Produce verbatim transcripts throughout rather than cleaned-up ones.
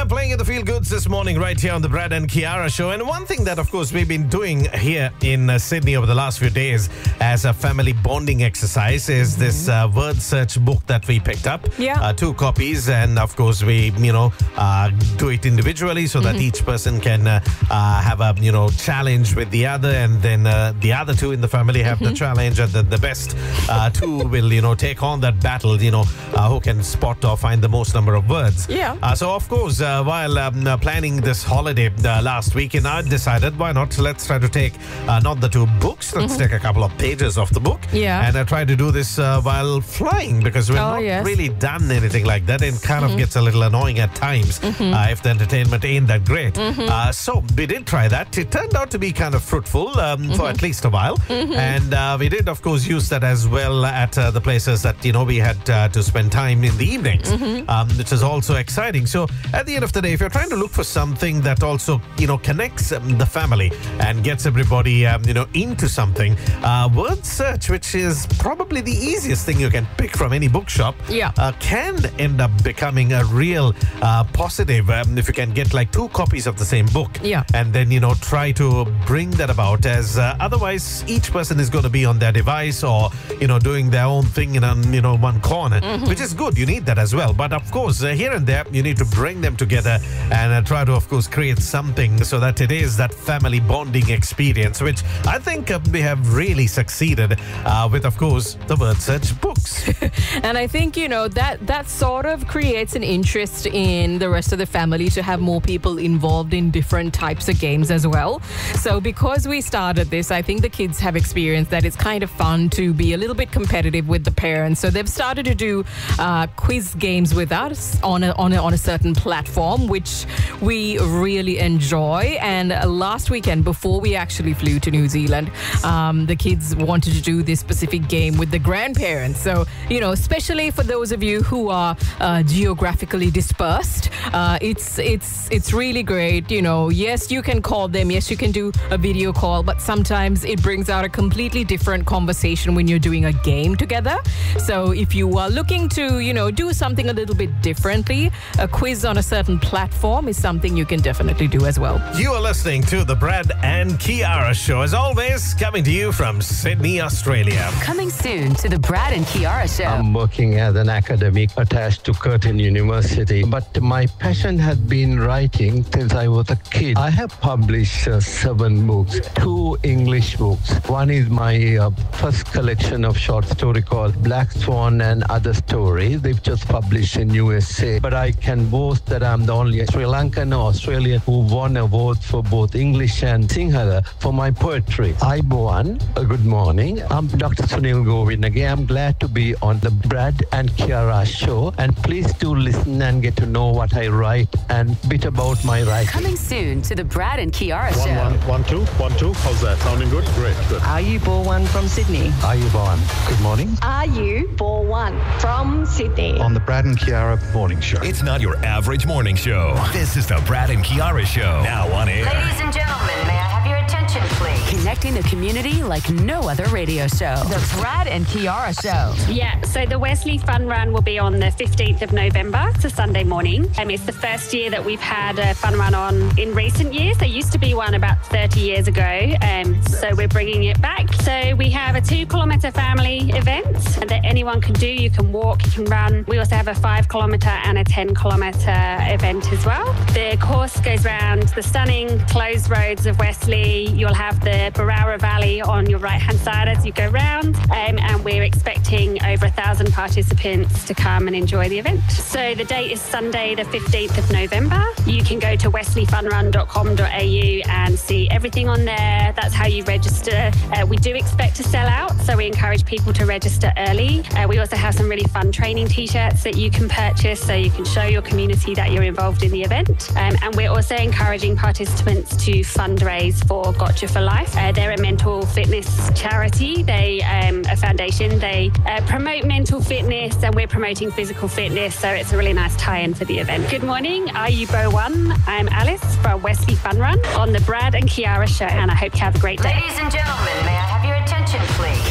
Yeah, playing in the Feel Goods this morning right here on the Brad and Kiara Show. And one thing that, of course, we've been doing here in uh, Sydney over the last few days as a family bonding exercise is mm-hmm. this uh, word search book that we picked up. Yeah. Uh, two copies. And, of course, we, you know, uh, do it individually so mm-hmm. that each person can uh, uh, have a, you know, challenge with the other. And then uh, the other two in the family have mm-hmm. the challenge. And the, the best uh, two will, you know, take on that battle, you know, uh, who can spot or find the most number of words. Yeah. Uh, so, of course, uh, while um, uh, planning this holiday uh, last weekend, I decided, why not? Let's try to take uh, not the two books. Let's mm-hmm. take a couple of pages of the book. Yeah. And I try to do this uh, while flying because we've oh, not yes. really done anything like that. It kind mm-hmm. of gets a little annoying at times mm-hmm. uh, if the entertainment ain't that great. Mm-hmm. Uh, so we did try that. It turned out to be kind of fruitful um, mm-hmm. for at least a while. Mm-hmm. And uh, we did, of course, use that as well at uh, the places that, you know, we had uh, to spend time in the evenings, mm-hmm. um, which is also exciting. So at the end of the day, if you're trying to look for something that also, you know, connects um, the family and gets everybody, um, you know, into something, uh, word search, which is probably the easiest thing you can pick from any bookshop, yeah. uh, can end up becoming a real uh, positive um, if you can get like two copies of the same book. Yeah. And then, you know, try to bring that about as uh, otherwise each person is going to be on their device or, you know, doing their own thing in, a, you know, one corner, mm-hmm. which is good. You need that as well. But of course, uh, here and there, you need to bring them together and uh, try to, of course, create something so that it is that family bonding experience, which I think uh, we have really succeeded uh, with, of course, the word search books. And I think, you know, that, that sort of creates an interest in the rest of the family to have more people involved in different types of games as well. So because we started this, I think the kids have experienced that it's kind of fun to be a little bit competitive with the parents. So they've started to do uh, quiz games with us on a, on a, on a certain platform, which we really enjoy. And uh, last weekend, before we actually flew to New Zealand, um, the kids wanted to do this specific game with the grandparents. So, you know, especially for those of you who are uh, geographically dispersed, uh, it's it's it's really great. You know, yes, you can call them. Yes, you can do a video call, but sometimes it brings out a completely different conversation when you're doing a game together. So if you are looking to, you know, do something a little bit differently, a quiz on a certain platform is something you can definitely do as well. You are listening to the Brad and Kiara Show, as always, coming to you from Sydney, Australia. Coming soon to the Brad and Kiara Show. I'm working as an academic attached to Curtin University, but my passion has been writing since I was a kid. I have published uh, seven books, two English books. One is my uh, first collection of short story called Black Swan and Other Stories. They've just published in U S A, but I can boast that I'm the only Sri Lankan or Australian who won awards for both English and Sinhala for my poetry. Aibowan, uh, good morning. I'm Doctor Sunil Govindage. I'm glad to be on the Brad and Kiara Show, and please do listen and get to know what I write and bit about my writing. Coming soon to the Brad and Kiara one, Show. One, one, two, one, two. How's that? Sounding good? Great, good. Ayu Borwan from Sydney. Aibowan, good morning. Ayu Borwan from Sydney. On the Brad and Kiara Morning Show. It's not your average morning show. This is the Brad and Kiara Show. Now on air. Ladies and gentlemen, may I have your attention, please? Connecting the community like no other radio show. The Brad and Kiara Show. Yeah, so the Wesley Fun Run will be on the fifteenth of November. It's a Sunday morning. Um, it's the first year that we've had a fun run on in recent years. There used to be one about thirty years ago, um, so we're bringing it back. So we have a two kilometre family event that anyone can do. You can walk, you can run. We also have a five kilometre and a ten kilometre event as well. The course goes around the stunning closed roads of Wesley. You'll have the Barara Valley on your right hand side as you go round, um, and we're expecting over a thousand participants to come and enjoy the event. So the date is Sunday the fifteenth of November. You can go to wesley fun run dot com dot a u and see everything on there. That's how you register. Uh, we do expect to sell out, so we encourage people to register early. Uh, we also have some really fun training t-shirts that you can purchase so you can show your community that you're involved in the event. Um, and we're also encouraging participants to fundraise for Gotcha for Life. Uh, they're a mental fitness charity. They um, a foundation. They uh, promote mental fitness, and we're promoting physical fitness, so it's a really nice tie-in for the event. Good morning, Ayu Borwan. I'm Alice from Wesley Fun Run on the Brad and Kiara Show, and I hope you have a great day. Ladies and gentlemen, may I have your attention, please?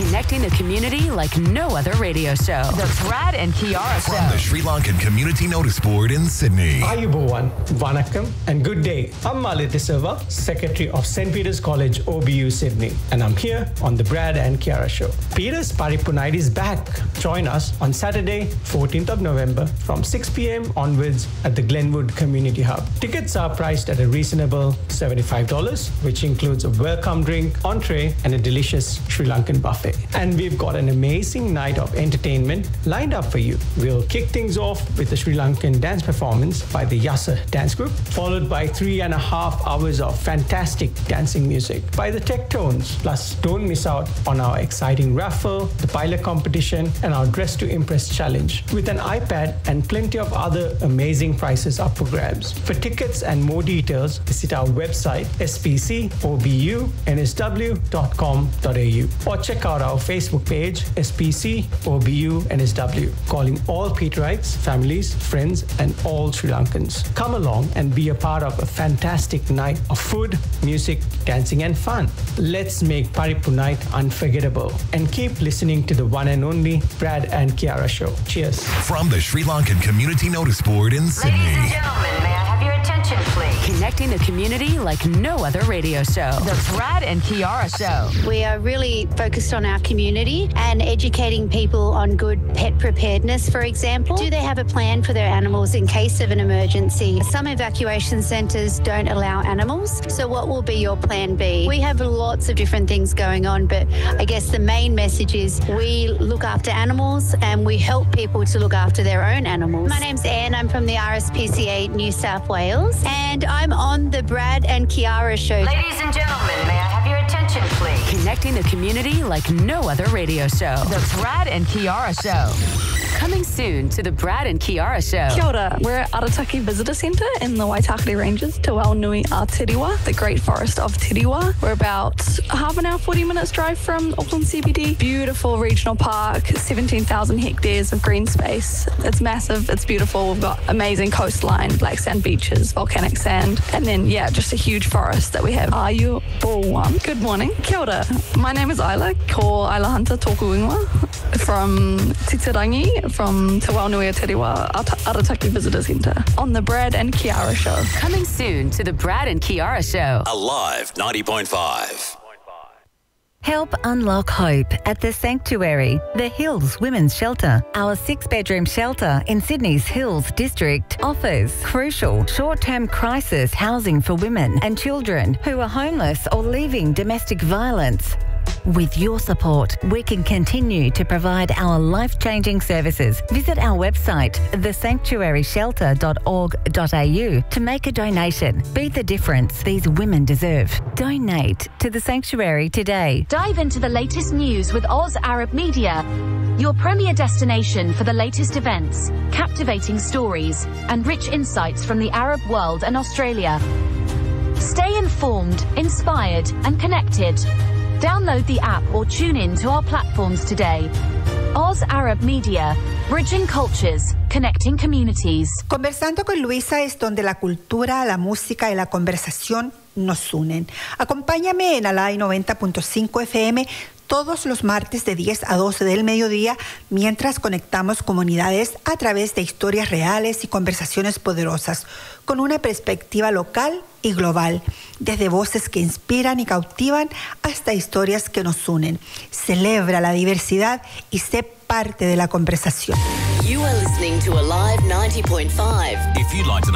Connecting the community like no other radio show. The Brad and Kiara From Show. the Sri Lankan Community Notice Board in Sydney. Ayubowan, Vanakkam, and good day. I'm Malit De Silva, Secretary of Saint Peter's College, O B U, Sydney, and I'm here on the Brad and Kiara Show. Peter's Paripu Night is back. Join us on Saturday, fourteenth of November from six p.m. onwards at the Glenwood Community Hub. Tickets are priced at a reasonable seventy-five dollars, which includes a welcome drink, entree, and a delicious Sri Lankan buffet. And we've got an amazing night of entertainment lined up for you. We'll kick things off with a Sri Lankan dance performance by the Yasa Dance Group, followed by three and a half hours of fantastic dancing music by the Tectones. Plus, don't miss out on our exciting raffle, the pilot competition, and our Dress to Impress challenge with an iPad and plenty of other amazing prizes up for grabs. For tickets and more details, visit our website s p c o b u n s w dot com dot a u or check out our Facebook page S P C O B U N S W, calling all Peterites, families, friends, and all Sri Lankans. Come along and be a part of a fantastic night of food, music, dancing, and fun. Let's make Paripu Night unforgettable and keep listening to the one and only Brad and Kiara Show. Cheers. From the Sri Lankan Community Notice Board in Sydney. Ladies and gentlemen, may I have your attention, please? Connecting the community like no other radio show. The Brad and Kiara Show. We are really focused on our community and educating people on good pet preparedness, for example. Do they have a plan for their animals in case of an emergency? Some evacuation centres don't allow animals, so what will be your plan B? We have lots of different things going on, but I guess the main message is we look after animals and we help people to look after their own animals. My name's Anne, I'm from the R S P C A New South Wales, and I'm on the Brad and Kiara Show. Ladies and gentlemen, may I have your attention, please? Connecting the community like no other radio show. The Brad and Kiara Show. Coming soon to the Brad and Kiara Show. Kia ora. We're at Arataki Visitor Centre in the Waitakere Ranges, Te Waunui a Tiriwa, the Great Forest of Tiriwa. We're about half an hour, forty minutes drive from Auckland C B D. Beautiful regional park, seventeen thousand hectares of green space. It's massive, it's beautiful. We've got amazing coastline, black sand beaches, volcanic sand, and then, yeah, just a huge forest that we have. Are you for one? Good morning. Kia ora. My name is Isla, ko Isla Hunter Tōku Ingoa, from Titirangi, from Te Waunui a Tiriwa, Arataki Visitor Centre, on the Brad and Kiara Show. Coming soon to the Brad and Kiara Show. Alive ninety point five. Help unlock hope at The Sanctuary, the Hills Women's Shelter. Our six-bedroom shelter in Sydney's Hills District offers crucial short-term crisis housing for women and children who are homeless or leaving domestic violence. With your support, we can continue to provide our life-changing services. Visit our website, the sanctuary shelter dot org dot a u, to make a donation. Be the difference these women deserve. Donate to The Sanctuary today. Dive into the latest news with Oz Arab Media, your premier destination for the latest events, captivating stories, and rich insights from the Arab world and Australia. Stay informed, inspired, and connected. Download the app or tune in to our platforms today. Oz Arab Media, bridging cultures, connecting communities. Conversando con Luisa es donde la cultura, la música y la conversación nos unen. Acompáñame en Alay noventa punto cinco F M todos los martes de diez a doce del mediodía mientras conectamos comunidades a través de historias reales y conversaciones poderosas con una perspectiva local y global, desde voces que inspiran y cautivan hasta historias que nos unen. Celebra la diversidad y sé parte de la conversación. You are listening to Alive ninety point five. If you'd like to